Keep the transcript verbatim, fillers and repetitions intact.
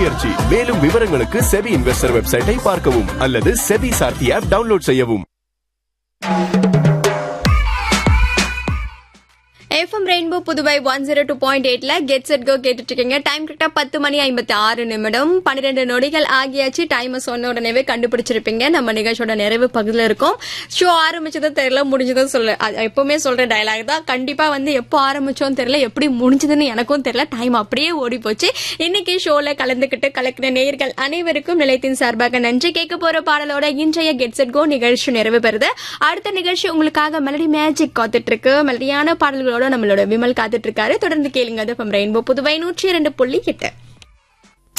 முயற்சி. மேலும் விவரங்களுக்கு செபி இன்வெஸ்டர் வெப்சைட்டை பார்க்கவும் அல்லது செபி சார்த்தி ஆப் டவுன்லோட் செய்யவும். FM rainbow Puduvai one zero two point எயிட்ல கெட் செட் கோ கேட்டுட்டு இருக்கீங்க. டைம் கரெக்டா பத்து மணி ஐம்பத்தி ஆறு நிமிடம் பன்னிரெண்டு நொடிகள் ஆகியாச்சு. டைம் சொன்ன உடனே கண்டுபிடிச்சிருப்பீங்க. நம்ம நிகழ்ச்சியோட நிறைவு பகுதியில் இருக்கும். ஷோ ஆரம்பிச்சதும் தெரியல, முடிஞ்சதும் சொல்ல எப்பவுமே சொல்ற டயலாக் தான். கண்டிப்பா வந்து எப்போ ஆரம்பிச்சோம் தெரியல, எப்படி முடிஞ்சதுன்னு எனக்கும் தெரியல. டைம் அப்படியே ஓடி போச்சு. இன்னைக்கு ஷோல கலந்துகிட்டு கலக்கிற நேயர்கள் அனைவருக்கும் நிலையத்தின் சார்பாக நன்றி. கேட்க போற பாடலோட இன்றைய கெட் செட் கோ நிகழ்ச்சி நிறைவு பெறுது. அடுத்த நிகழ்ச்சி உங்களுக்காக மெலடி மேஜிக் காத்துட்டு இருக்கு. மெலடியான பாடல்களோட நம்மளோட விமல் காத்துட்டு இருக்காரு. தொடர்ந்து கேளுங்க. அது ரெயின்போ புதுவை நூற்றி இரண்டு புள்ளி எட்டு.